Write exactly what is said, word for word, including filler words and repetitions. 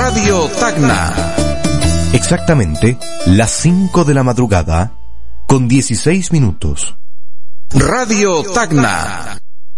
Radio Tacna. Exactamente las cinco de la madrugada con dieciséis minutos. Radio Tacna.